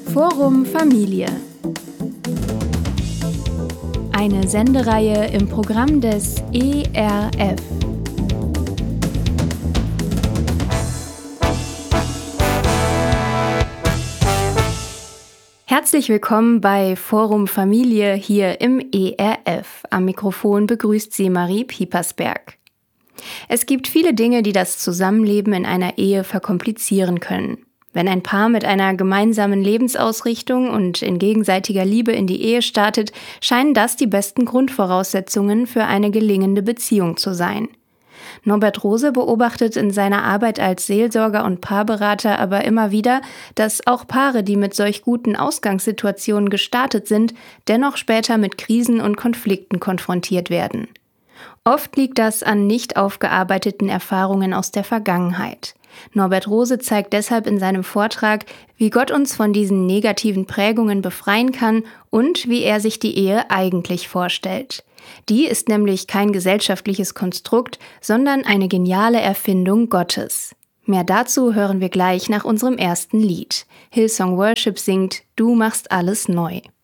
Forum Familie. Eine Sendereihe im Programm des ERF. Herzlich willkommen bei Forum Familie hier im ERF. Am Mikrofon begrüßt Sie Marie Piepersberg. Es gibt viele Dinge, die das Zusammenleben in einer Ehe verkomplizieren können. Wenn ein Paar mit einer gemeinsamen Lebensausrichtung und in gegenseitiger Liebe in die Ehe startet, scheinen das die besten Grundvoraussetzungen für eine gelingende Beziehung zu sein. Norbert Rose beobachtet in seiner Arbeit als Seelsorger und Paarberater aber immer wieder, dass auch Paare, die mit solch guten Ausgangssituationen gestartet sind, dennoch später mit Krisen und Konflikten konfrontiert werden. Oft liegt das an nicht aufgearbeiteten Erfahrungen aus der Vergangenheit. Norbert Rose zeigt deshalb in seinem Vortrag, wie Gott uns von diesen negativen Prägungen befreien kann und wie er sich die Ehe eigentlich vorstellt. Die ist nämlich kein gesellschaftliches Konstrukt, sondern eine geniale Erfindung Gottes. Mehr dazu hören wir gleich nach unserem ersten Lied. Hillsong Worship singt »Du machst alles neu«.